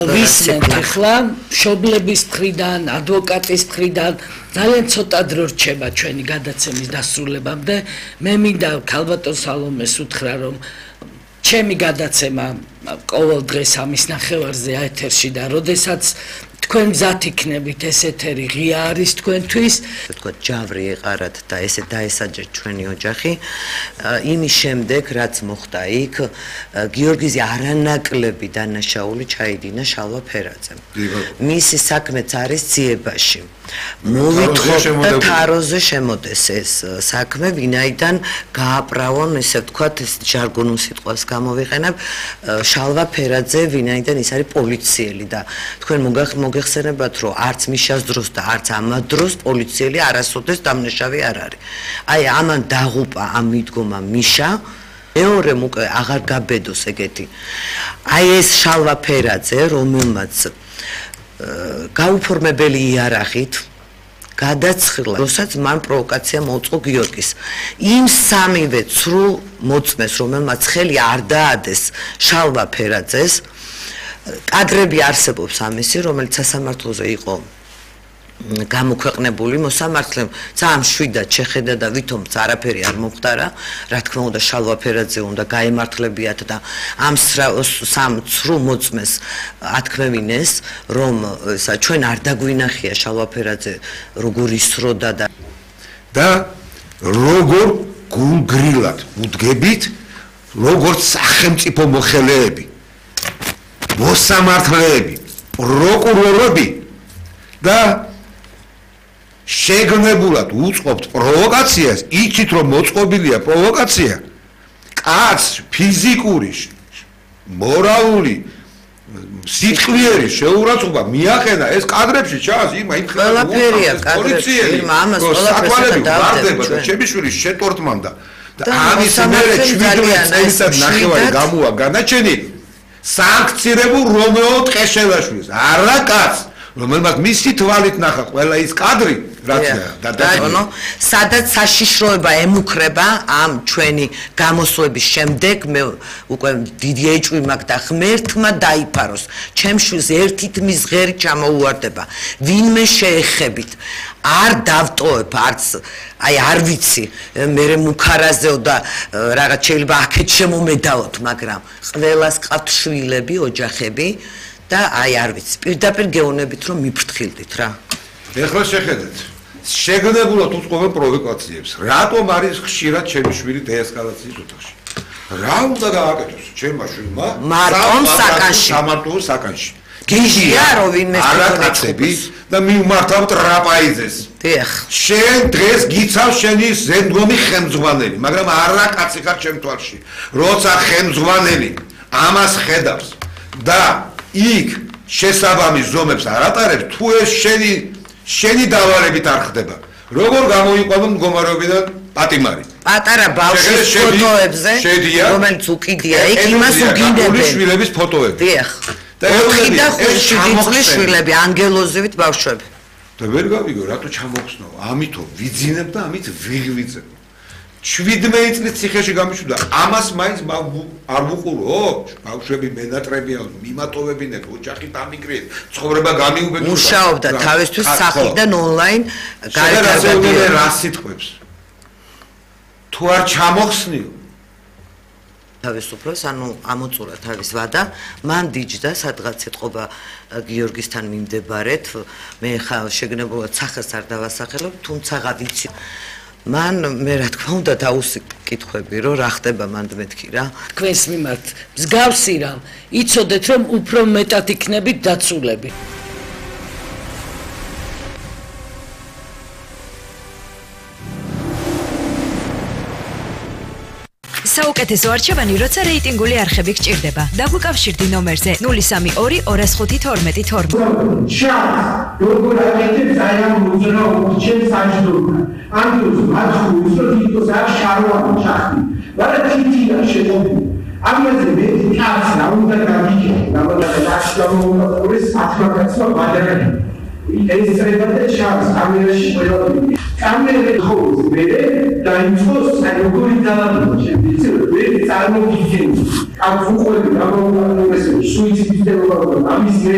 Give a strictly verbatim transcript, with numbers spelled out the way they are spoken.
ვისმენთ ახლა მშობლების მხრიდან, ადვოკატის მხრიდან ძალიან ცოტა დრო რჩება ჩვენი გადაცემის დასრულებამდე. მე მინდა ქალბატონ სალომეს უთხრა, რომ ჩემი გადაცემა ყოველ დღეს ამის ნახევარზე ეთერში და როდესაც თქვენ მზად იქნებით ეს ეთერი ღია არის თქვენთვის, თქვა ჯავრი ეყარათ და ესე დაესაჯეთ ჩვენი ოჯახი. იმის შემდეგ რაც მოხდა იქ, გიორგიზე არანაკლები დანაშაული ჩაიდინა შალვა ფერაძემ. მისი საქმეც არის ძიებაში. მოვითხოთ და თაროზე შემოდეს ეს საქმე, ვინაიდან გააправონ, ესე ვთქვათ, ეს ჟარგონულ სიტყვას გამოვიყენებ, შალვა ფერაძე, ვინაიდან ის არის პოლიციელი და თქვენ მოგეხსენებათ, რომ არც მიშას დროს და არც ამათ დროს პოლიციელი არასოდეს დამნაშავე არ არის. აი ამან დაღუპა ამ მიდგომა მიშა, მეორე უკვე აღარ გაბედოს ეგეთი. აი ეს შალვა ფერაძე, რომელმაც გაუფორმებელი იარაღით გადაცხილა, როსაც მან პროვოკაცია მოუწყო გიორგის. იმ სამივე ცრუ მოწმეს, რომელმაც ხელი არ დაადეს შალვა ფერაძეს, კადრები არსებობს ამისი, რომელიც სასამართლოზე იყო გამოქვეყნებული, მოსამართლემ ძალიან მშვიდად შეხედა და ვითომაც არაფერი არ მომხდარა, რა თქმა უნდა შალვა ფერაძე უნდა გაემართლებიათ და ამ სამ ცრუ მოწმეს ათქმევინეს, რომ ჩვენ არ დაგვინახია შალვა ფერაძე როგორ ისროდა და და როგორ გულგრილად უდგებით, როგორც სახელმწიფო მოხელეები, მოსამართლეები, პროკურორები და შეგნებულად უწყობთ პროვოკაციას, იცით რომ მოწყობილია პროვოკაცია, კაც ფიზიკური, მორალური, სიტყვიერი შეურაცხყოფა მიახედა ეს კადრებში ჩანს იმ იმ ყველაფერია კადრებში, ამას ყველაფერს დავდება და ჩემი შვილი შეტორტმანდა და ამის მერე შვიდმეტ წელიწად ნახევარი გამოვა განაჩენი სანქცირებულ რომეო ტყეშელაშვილს, არა კაც, რომელმაც მისი თვალით ნახა ყველა ის კადრი, რაც და სადაც საშიშროება ემუქრება ამ ჩვენი გამოსვლების შემდეგ, მე უკვე დიდი ეჭვი მაქვს და ღმერთმა დაიფაროს, ჩემს შვილს ერთით მის ღერი ჩამოუვარდება, ვინმე შეეხებით, არ დავტოვებ, არც აი არ ვიცი, მე მუქარაზეო და რაღაც შეიძლება აქეთ შემომედაოთ, მაგრამ ყველას ყავთ შვილები, ოჯახები და აი არ ვიცი, პირდაპირ გეუბნებით რომ მიფრთხილდით რა. ეხლა შეხედეთ, შეგნებულად უწყობენ პროვოკაციებს. რატომ არის ხშირად ჩემი შვილი დეესკალაციის ოთახში? რა უნდა გააკეთოს ჩემმა შვილმა? მარტომ საკანში. სამარტო საკანში. გიჟია რომ ვინმე არაკაცები და მიმართავ ტრაპაიზეს. დიახ. შენ დღეს გიცავს შენი ზენდგომი ხელმძღვანელი, მაგრამ არაკაცი ხარ ჩემ თვალში. როცა ხელმძღვანელი ამას ხედავს და იქ შესაბამის ზომებს არ ატარებს, თუ ეს შენი შენი დავალებით არ ხდება. როგორ გამოიყვება მდგომარეობიდან პატიმარი? პატარა ბავშვის ფოტოებზე, რომელიც უკიდია იქ, იმას უგინდებენ. შვილების ფოტოები. დიახ. ოთხი და შვიდი წლის შვილები, ანგელოზივით ბავშვები. და ვერ გავიგო, რატო ჩამოხსნაო? ამითო ვიძინებ და ამით ვიღვიწებ. შვიდმეტი წლის ციხეში გამიშვიდა, ამას მაინც არ ვუყურო, ბავშვები მენატრებია, მიმატოვებინეთ, ოჯახი დამიკრიეთ, ცხოვრება გამიუბეთ. მუშაობდა თავისთვის სახლიდან ონლაინ გარეგარდადია რა სიტყვებს. თუ არ ჩამოხსნიო თავისუფლოს, ანუ ამოწურა თავის ვადა, მან დიჯდა სადღაც ეთყობა გიორგისთან მიმდებარეთ, მე ხა შეგნებულად სახეს არ დავასახელებ, თუმცა ვიცი მან მე რა თქმა უნდა დაუსკითხები რომ რა ხდება მანდ მეთქი რა თქვენს მიმართ მსგავსი რამ იცოდეთ რომ უფრო მეტად იქნებით დაცულები. საუკეთესო არჩევანი, როცა რეიტინგული არხები გჭირდება. დაგვიკავშირდი ნომერზე ნული სამი ორი ორი ხუთი თორმეტი თორმეტი. შანს როგორ აკეთებ ძალიან უზრუნო უჩენ საჯდურა. ამიტომ მაცხუ ისოთითოს არ შარვანი ჩახტი. მაგრამ თითია შეყობი. ამაზე მე კაც რა უნდა გავიქე. მაგრამ დაშლამოურის ათმაკაცმა ბადერები. ეს ზრებადა შანს კამერაში ყველაფერი. კამერები ხოს მე დაიწყოს როგორი დაავადება შემიძლია მე წარმოგიდგენთ. ამ უყურები გამოვაყენეს სუიციდისტებობა ამის